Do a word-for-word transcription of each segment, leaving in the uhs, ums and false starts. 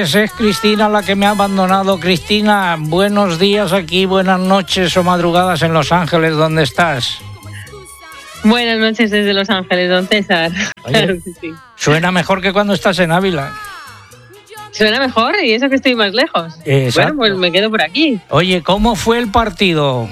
noches, es Cristina la que me ha abandonado. Cristina, buenos días aquí, buenas noches o madrugadas en Los Ángeles, ¿dónde estás? Buenas noches desde Los Ángeles, don César. Oye, claro que sí. Suena mejor que cuando estás en Ávila. Suena mejor y eso que estoy más lejos. Exacto. Bueno, pues me quedo por aquí. Oye, ¿cómo fue el partido?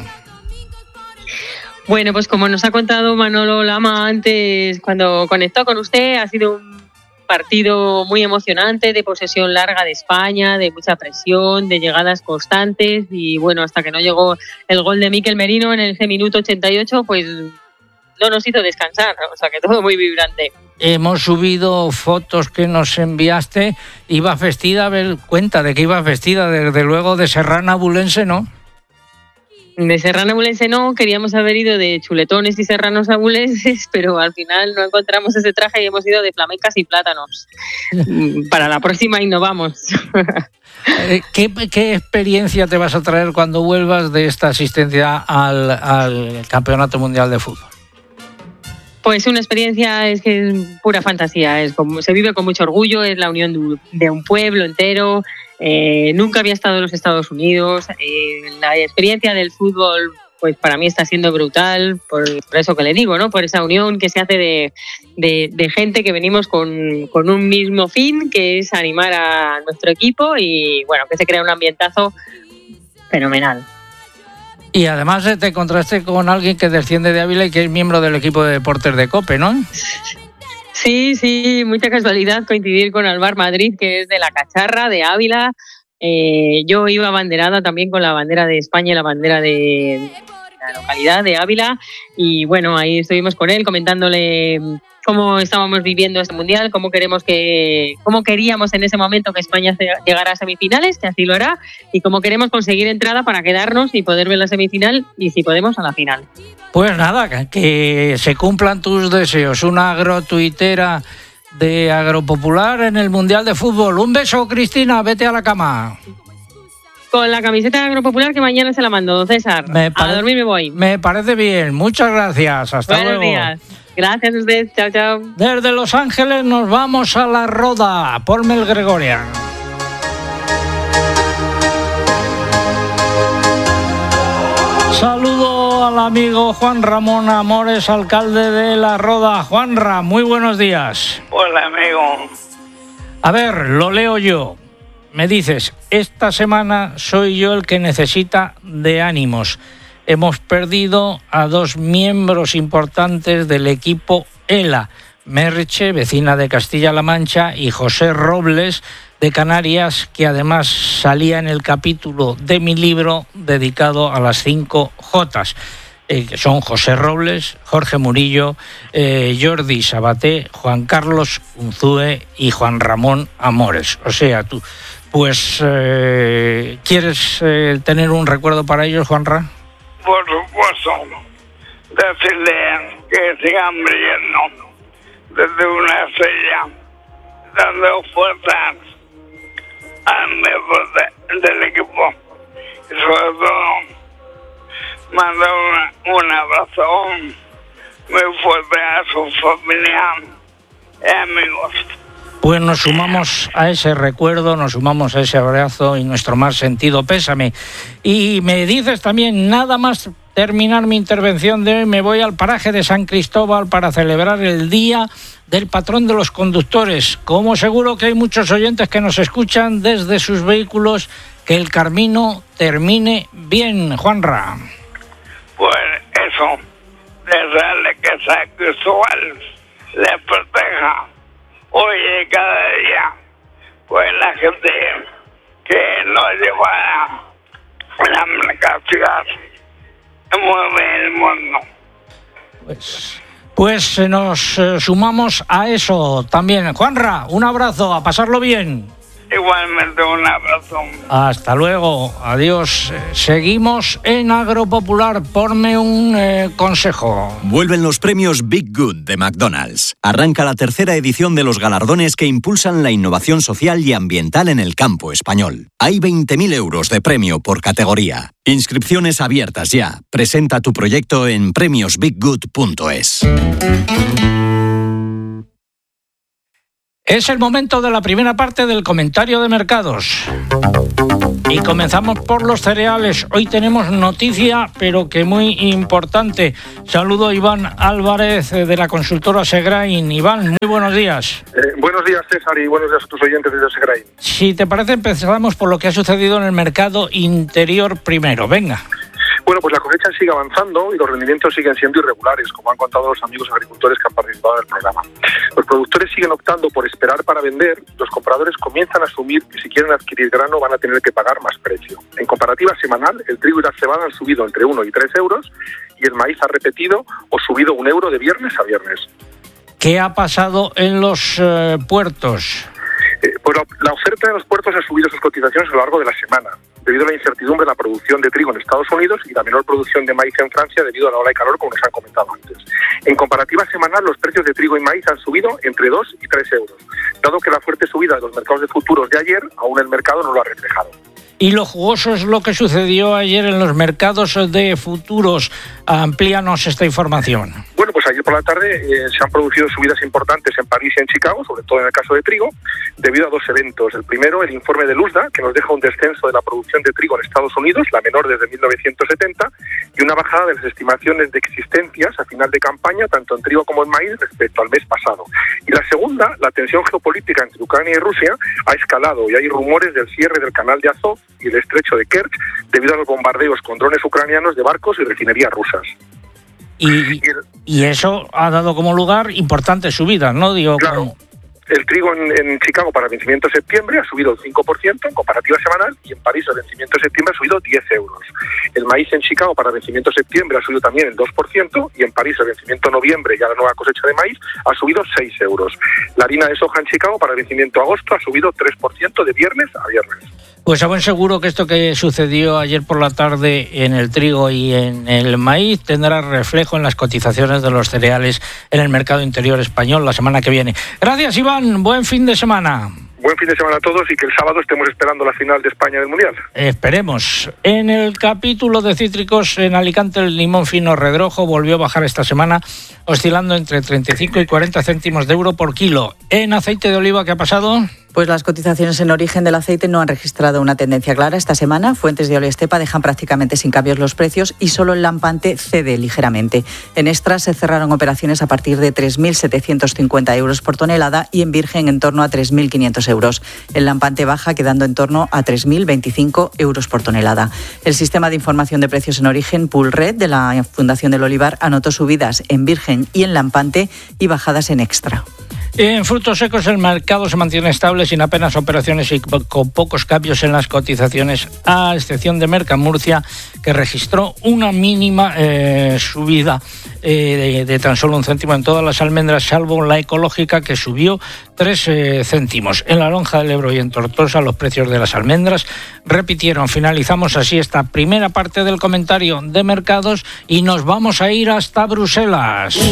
Bueno, pues como nos ha contado Manolo Lama antes, cuando conectó con usted, ha sido un partido muy emocionante, de posesión larga de España, de mucha presión, de llegadas constantes y bueno, hasta que no llegó el gol de Mikel Merino en el minuto ochenta y ocho, pues no nos hizo descansar, o sea que todo muy vibrante. Hemos subido fotos que nos enviaste. Iba vestida, a ver, cuenta de que iba vestida, desde luego de serrana abulense, ¿no? De serrano abulense no, queríamos haber ido de chuletones y serranos abulenses, pero al final no encontramos ese traje y hemos ido de flamencas y plátanos. Para la próxima innovamos. ¿Qué, ¿Qué experiencia te vas a traer cuando vuelvas de esta asistencia al, al Campeonato Mundial de Fútbol? Pues una experiencia es que es pura fantasía, es como, se vive con mucho orgullo, es la unión de un, de un pueblo entero. Eh, nunca había estado en los Estados Unidos, eh, la experiencia del fútbol pues para mí está siendo brutal, por, por eso que le digo, ¿no? Por esa unión que se hace de, de, de gente que venimos con, con un mismo fin, que es animar a nuestro equipo y bueno, que se crea un ambientazo fenomenal. Y además te contraste con alguien que desciende de Ávila y que es miembro del equipo de deportes de COPE, ¿no? Sí, sí, mucha casualidad coincidir con Alvar Madrid, que es de La Cacharra, de Ávila. Eh, yo iba abanderada también con la bandera de España y la bandera de la localidad de Ávila. Y bueno, ahí estuvimos con él comentándole cómo estábamos viviendo este mundial, cómo queremos que, cómo queríamos en ese momento que España llegara a semifinales, que así lo hará, y cómo queremos conseguir entrada para quedarnos y poder ver la semifinal y si podemos a la final. Pues nada, que se cumplan tus deseos. Una agrotuitera de Agropopular en el Mundial de Fútbol. Un beso, Cristina, vete a la cama. Con la camiseta de Agropopular que mañana se la mando, don César. Me pare- a dormir me voy. Me parece bien, muchas gracias. Hasta Buenos luego. días. Gracias a usted, chao, chao. Desde Los Ángeles nos vamos a La Roda. Ponme el Gregorian. Saludo al amigo Juan Ramón Amores, alcalde de La Roda. Juanra, muy buenos días. Hola, amigo. A ver, lo leo yo. Me dices, esta semana soy yo el que necesita de ánimos. Hemos perdido a dos miembros importantes del equipo ELA, Merche, vecina de Castilla-La Mancha, y José Robles, de Canarias, que además salía en el capítulo de mi libro dedicado a las cinco Jotas, eh, que son José Robles, Jorge Murillo, eh, Jordi Sabaté, Juan Carlos Unzúe y Juan Ramón Amores. O sea, tú, pues, eh, ¿quieres eh, tener un recuerdo para ellos, Juanra? Por supuesto, decirle que sigan brillando desde una estrella, dando fuerzas al miembro de, del equipo y sobre todo mandar una, un abrazo muy fuerte a su familia y amigos. Pues nos sumamos a ese recuerdo, nos sumamos a ese abrazo y nuestro más sentido pésame. Y me dices también, nada más terminar mi intervención de hoy, me voy al paraje de San Cristóbal para celebrar el Día del Patrón de los Conductores. Como seguro que hay muchos oyentes que nos escuchan desde sus vehículos, que el camino termine bien, Juanra. Pues eso, desearle que San Cristóbal les proteja hoy y cada día, pues la gente que no lleva la mercancías mueve el mundo. Pues, pues nos eh, sumamos a eso también. Juanra, un abrazo, a pasarlo bien. Igualmente un abrazo. Hasta luego, adiós. Seguimos en Agropopular. Ponme un eh, consejo. Vuelven los premios Big Good de McDonald's. Arranca la tercera edición de los galardones que impulsan la innovación social y ambiental en el campo español. Hay veinte mil euros de premio por categoría. Inscripciones abiertas ya. Presenta tu proyecto en premios big good punto es. Es el momento de la primera parte del comentario de mercados. Y comenzamos por los cereales. Hoy tenemos noticia, pero que muy importante. Saludo a Iván Álvarez de la consultora Segrain. Iván, muy buenos días. Eh, buenos días, César, y buenos días a tus oyentes desde Segrain. Si te parece, empezamos por lo que ha sucedido en el mercado interior primero. Venga. Bueno, pues la cosecha sigue avanzando y los rendimientos siguen siendo irregulares, como han contado los amigos agricultores que han participado en el programa. Los productores siguen optando por esperar para vender, los compradores comienzan a asumir que si quieren adquirir grano van a tener que pagar más precio. En comparativa semanal, el trigo y la cebada han subido entre uno y tres euros y el maíz ha repetido o subido un euro de viernes a viernes. ¿Qué ha pasado en los eh, puertos? Eh, pues la, la oferta de los puertos ha subido sus cotizaciones a lo largo de la semana, debido a la incertidumbre de la producción de trigo en Estados Unidos y la menor producción de maíz en Francia debido a la ola de calor, como nos han comentado antes. En comparativa semanal, los precios de trigo y maíz han subido entre dos y tres euros, dado que la fuerte subida de los mercados de futuros de ayer, aún el mercado no lo ha reflejado. Y lo jugoso es lo que sucedió ayer en los mercados de futuros. Amplíanos esta información. Bueno, pues ayer por la tarde eh, se han producido subidas importantes en París y en Chicago, sobre todo en el caso de trigo, debido a dos eventos. El primero, el informe de Luzda, que nos deja un descenso de la producción de trigo en Estados Unidos, la menor desde mil novecientos setenta, y una bajada de las estimaciones de existencias a final de campaña, tanto en trigo como en maíz, respecto al mes pasado. Y la segunda, la tensión geopolítica entre Ucrania y Rusia ha escalado y hay rumores del cierre del canal de Azov y el estrecho de Kerch debido a los bombardeos con drones ucranianos de barcos y refinerías rusas. Y, y eso ha dado como lugar importantes subidas, ¿no? Digo, claro. Como... El trigo en, en Chicago para vencimiento de septiembre ha subido el cinco por ciento en comparativa semanal y en París el vencimiento de septiembre ha subido diez euros. El maíz en Chicago para vencimiento de septiembre ha subido también el dos por ciento y en París el vencimiento de noviembre, ya la nueva cosecha de maíz, ha subido seis euros. La harina de soja en Chicago para vencimiento de agosto ha subido tres por ciento de viernes a viernes. Pues a buen seguro que esto que sucedió ayer por la tarde en el trigo y en el maíz tendrá reflejo en las cotizaciones de los cereales en el mercado interior español la semana que viene. Gracias, Iván. Buen fin de semana. Buen fin de semana a todos y que el sábado estemos esperando la final de España del Mundial. Esperemos. En el capítulo de cítricos, en Alicante el limón fino redrojo volvió a bajar esta semana, oscilando entre treinta y cinco y cuarenta céntimos de euro por kilo. En aceite de oliva, ¿qué ha pasado? Pues las cotizaciones en origen del aceite no han registrado una tendencia clara esta semana. Fuentes de Oliestepa dejan prácticamente sin cambios los precios y solo el lampante cede ligeramente. En extras se cerraron operaciones a partir de tres mil setecientos cincuenta euros por tonelada y en virgen en torno a tres mil quinientos euros. El lampante baja quedando en torno a tres mil veinticinco euros por tonelada. El sistema de información de precios en origen Poolred de la Fundación del Olivar anotó subidas en virgen y en lampante y bajadas en extra. En frutos secos el mercado se mantiene estable sin apenas operaciones y con pocos cambios en las cotizaciones, a excepción de Mercamurcia, que registró una mínima eh, subida eh, de, de tan solo un céntimo en todas las almendras, salvo la ecológica, que subió tres eh, céntimos. En la lonja del Ebro y en Tortosa los precios de las almendras repitieron. Finalizamos así esta primera parte del comentario de mercados y nos vamos a ir hasta Bruselas.